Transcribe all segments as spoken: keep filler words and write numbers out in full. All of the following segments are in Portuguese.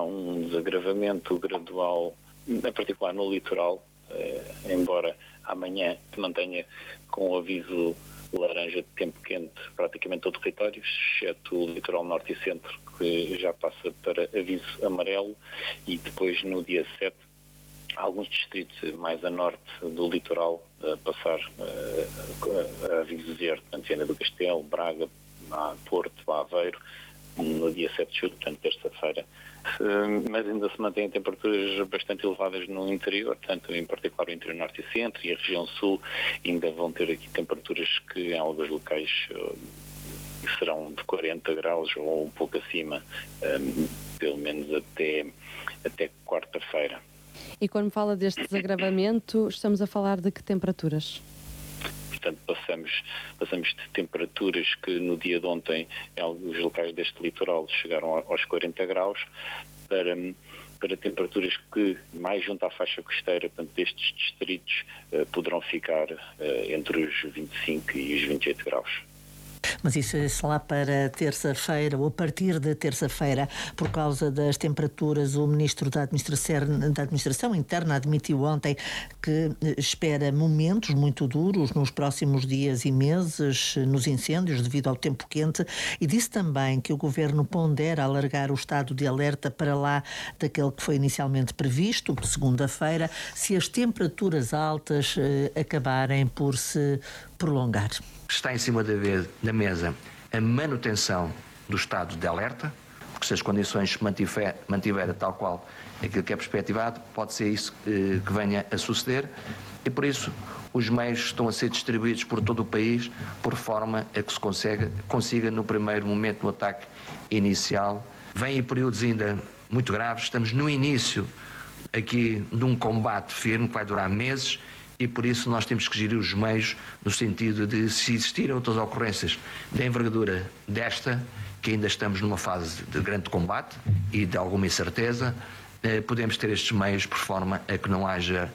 um desagravamento gradual, em particular no litoral, embora amanhã se mantenha com o aviso laranja de tempo quente praticamente todo o território, exceto o litoral norte e centro, que já passa para aviso amarelo, e depois no dia sete alguns distritos mais a norte do litoral a passar a, a aviso verde, portanto, Viana do Castelo, Braga, Porto, Aveiro, no dia sete de julho, portanto, terça-feira. Mas ainda se mantêm temperaturas bastante elevadas no interior, portanto, em particular o interior norte e centro e a região sul, ainda vão ter aqui temperaturas que em alguns locais serão de quarenta graus ou um pouco acima, pelo menos até, até quarta-feira. E quando fala deste desagravamento, estamos a falar de que temperaturas? Portanto, passamos, passamos de temperaturas que no dia de ontem, em alguns locais deste litoral, chegaram aos quarenta graus, para, para temperaturas que, mais junto à faixa costeira, portanto, destes distritos, eh, poderão ficar eh, entre os vinte e cinco e os vinte e oito graus. Mas isso é só lá para terça-feira, ou a partir de terça-feira, por causa das temperaturas. O Ministro da Administração, da Administração Interna admitiu ontem que espera momentos muito duros nos próximos dias e meses nos incêndios devido ao tempo quente, e disse também que o Governo pondera alargar o estado de alerta para lá daquele que foi inicialmente previsto, segunda-feira, se as temperaturas altas eh, acabarem por se prolongar. Está em cima da, da mesa a manutenção do estado de alerta, porque se as condições se mantiver, mantiver tal qual aquilo que é perspectivado, pode ser isso eh, que venha a suceder, e por isso os meios estão a ser distribuídos por todo o país, por forma a que se consiga, consiga no primeiro momento do ataque inicial. Vêm períodos ainda muito graves, estamos no início aqui de um combate firme que vai durar meses, e por isso nós temos que gerir os meios no sentido de, se existirem outras ocorrências de envergadura desta, que ainda estamos numa fase de grande combate e de alguma incerteza, eh, podemos ter estes meios por forma a que não haja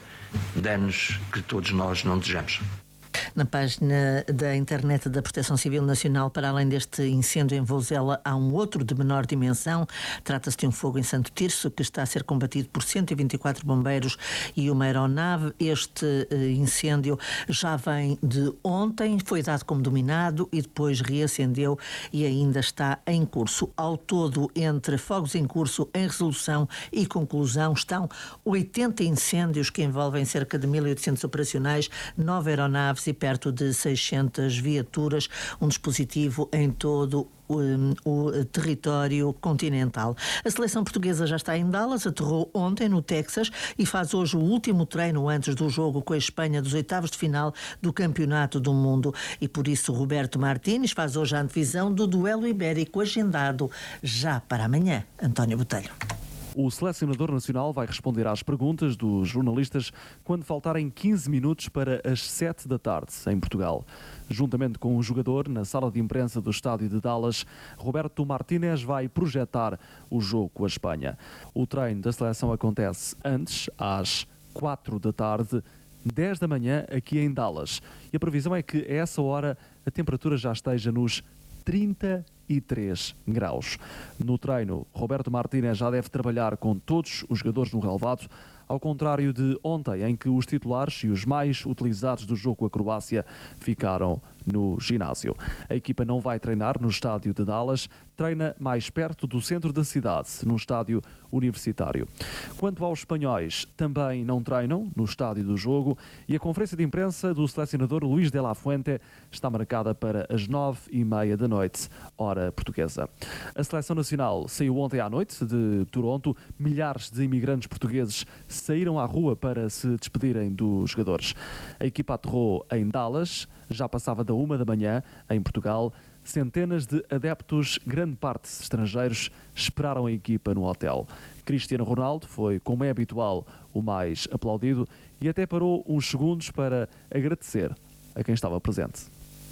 danos que todos nós não desejamos. Na página da internet da Proteção Civil Nacional, para além deste incêndio em Vouzela, há um outro de menor dimensão. Trata-se de um fogo em Santo Tirso que está a ser combatido por cento e vinte e quatro bombeiros e uma aeronave. Este uh, incêndio já vem de ontem, foi dado como dominado e depois reacendeu e ainda está em curso. Ao todo, entre fogos em curso, em resolução e conclusão, estão oitenta incêndios que envolvem cerca de mil e oitocentos operacionais, nove aeronaves e perto de seiscentas viaturas, um dispositivo em todo um, o território continental. A seleção portuguesa já está em Dallas, aterrou ontem no Texas e faz hoje o último treino antes do jogo com a Espanha dos oitavos de final do Campeonato do Mundo, e por isso Roberto Martínez faz hoje a antevisão do duelo ibérico agendado já para amanhã. António Botelho. O selecionador nacional vai responder às perguntas dos jornalistas quando faltarem quinze minutos para as sete da tarde, em Portugal. Juntamente com o jogador, na sala de imprensa do estádio de Dallas, Roberto Martínez vai projetar o jogo com a Espanha. O treino da seleção acontece antes, às quatro da tarde, dez da manhã, aqui em Dallas. E a previsão é que, a essa hora, a temperatura já esteja nos trinta e três graus. No treino, Roberto Martínez já deve trabalhar com todos os jogadores no relvado, ao contrário de ontem, em que os titulares e os mais utilizados do jogo com a Croácia ficaram no ginásio. A equipa não vai treinar no estádio de Dallas, treina mais perto do centro da cidade, num estádio universitário. Quanto aos espanhóis, também não treinam no estádio do jogo, e a conferência de imprensa do selecionador Luís de la Fuente está marcada para as nove e meia da noite, hora portuguesa. A seleção nacional saiu ontem à noite de Toronto. Milhares de imigrantes portugueses saíram à rua para se despedirem dos jogadores. A equipa aterrou em Dallas, já passava da uma da manhã, em Portugal. Centenas de adeptos, grande parte estrangeiros, esperaram a equipa no hotel. Cristiano Ronaldo foi, como é habitual, o mais aplaudido e até parou uns segundos para agradecer a quem estava presente.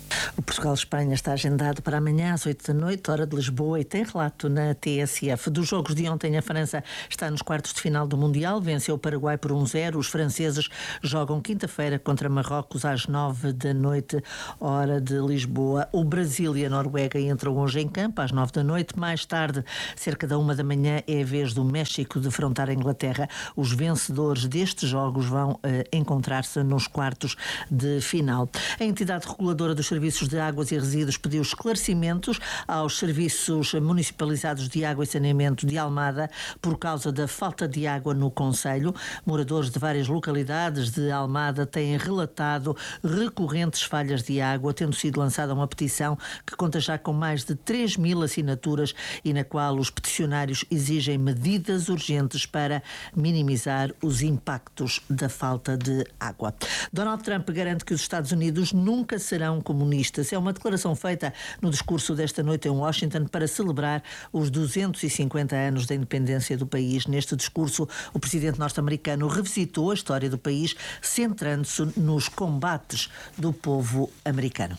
O Portugal-Espanha está agendado para amanhã às oito da noite, hora de Lisboa, e tem relato na T S F. Dos jogos de ontem, a França está nos quartos de final do Mundial, venceu o Paraguai por um zero. Os franceses jogam quinta-feira contra Marrocos às nove da noite, hora de Lisboa. O Brasil e a Noruega entram hoje em campo às nove da noite. Mais tarde, cerca da uma da manhã, é a vez do México defrontar a Inglaterra. Os vencedores destes jogos vão uh, encontrar-se nos quartos de final. A entidade reguladora dos serviços de águas e resíduos pediu esclarecimentos aos serviços municipalizados de água e saneamento de Almada por causa da falta de água no concelho. Moradores de várias localidades de Almada têm relatado recorrentes falhas de água, tendo sido lançada uma petição que conta já com mais de três mil assinaturas e na qual os peticionários exigem medidas urgentes para minimizar os impactos da falta de água. Donald Trump garante que os Estados Unidos nunca serão comunistas. É uma declaração feita no discurso desta noite em Washington para celebrar os duzentos e cinquenta anos da independência do país. Neste discurso, o presidente norte-americano revisitou a história do país, centrando-se nos combates do povo americano.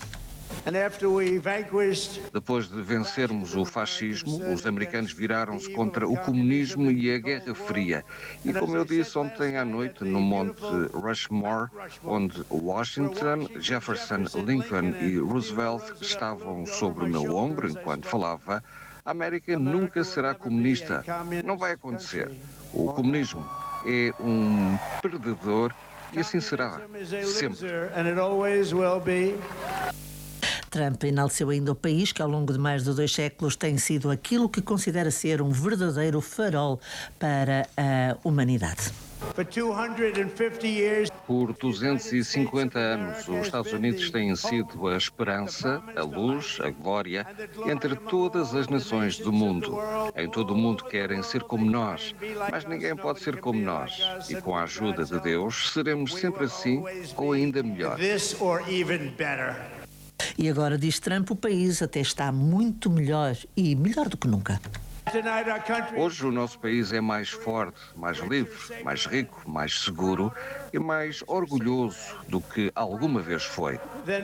Depois de vencermos o fascismo, os americanos viraram-se contra o comunismo e a Guerra Fria. E como eu disse ontem à noite no Monte Rushmore, onde Washington, Jefferson, Lincoln e Roosevelt estavam sobre o meu ombro enquanto falava, a América nunca será comunista. Não vai acontecer. O comunismo é um perdedor e assim será, sempre. Trump enalteceu ainda o país que ao longo de mais de dois séculos tem sido aquilo que considera ser um verdadeiro farol para a humanidade. Por duzentos e cinquenta anos, os Estados Unidos têm sido a esperança, a luz, a glória entre todas as nações do mundo. Em todo o mundo querem ser como nós, mas ninguém pode ser como nós. E com a ajuda de Deus, seremos sempre assim ou ainda melhor. E agora, diz Trump, o país até está muito melhor e melhor do que nunca. Hoje o nosso país é mais forte, mais livre, mais rico, mais seguro e mais orgulhoso do que alguma vez foi.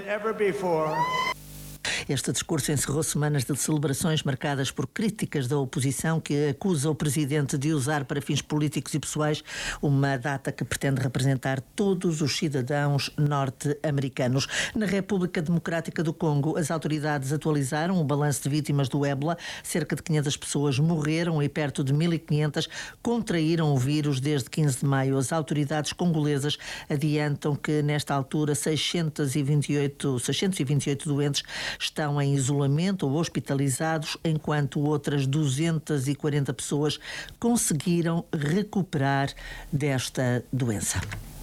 Este discurso encerrou semanas de celebrações marcadas por críticas da oposição que acusa o presidente de usar para fins políticos e pessoais uma data que pretende representar todos os cidadãos norte-americanos. Na República Democrática do Congo, as autoridades atualizaram o balanço de vítimas do ébola. Cerca de quinhentas pessoas morreram e perto de mil e quinhentas contraíram o vírus desde quinze de maio. As autoridades congolesas adiantam que, nesta altura, seiscentos e vinte e oito, seiscentos e vinte e oito doentes estão em isolamento ou hospitalizados, enquanto outras duzentas e quarenta pessoas conseguiram recuperar desta doença.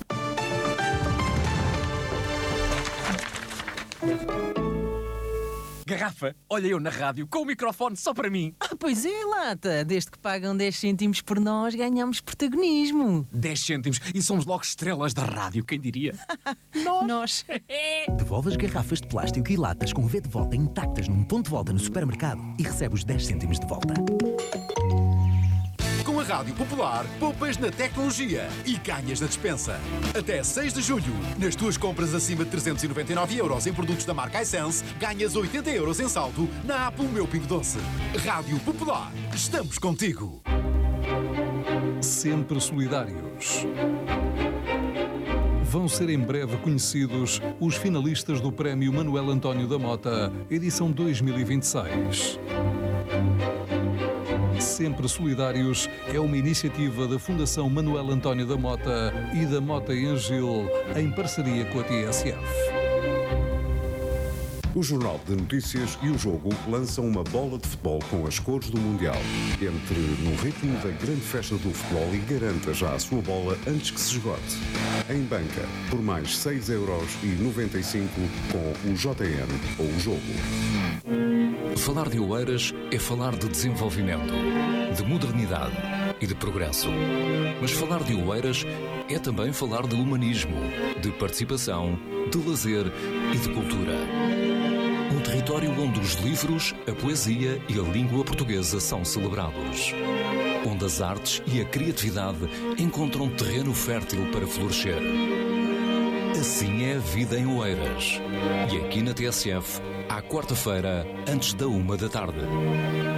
Garrafa, olha eu na rádio com o microfone só para mim. Ah, pois é, Lata. Desde que pagam dez cêntimos por nós, ganhamos protagonismo. dez cêntimos e somos logo estrelas da rádio, quem diria? Nós. nós. Devolve as garrafas de plástico e latas com V de volta intactas num ponto de volta no supermercado e recebe os dez cêntimos de volta. Com a Rádio Popular, poupas na tecnologia e ganhas na despensa. Até seis de julho, nas tuas compras acima de trezentos e noventa e nove euros em produtos da marca iSense, ganhas oitenta euros em saldo na app O Meu Pingo Doce. Rádio Popular, estamos contigo. Sempre solidários. Vão ser em breve conhecidos os finalistas do Prémio Manuel António da Mota, edição dois mil e vinte e seis. Sempre Solidários é uma iniciativa da Fundação Manuel António da Mota e da Mota e Angil, em parceria com a T S F. O Jornal de Notícias e o Jogo lançam uma bola de futebol com as cores do Mundial. Entre no ritmo da grande festa do futebol e garanta já a sua bola antes que se esgote. Em banca, por mais seis euros e noventa e cinco com o J N ou o Jogo. Falar de Oeiras é falar de desenvolvimento, de modernidade e de progresso. Mas falar de Oeiras é também falar de humanismo, de participação, de lazer e de cultura. Um território onde os livros, a poesia e a língua portuguesa são celebrados. Onde as artes e a criatividade encontram terreno fértil para florescer. Assim é a vida em Oeiras. E aqui na T S F, à quarta-feira, antes da uma da tarde.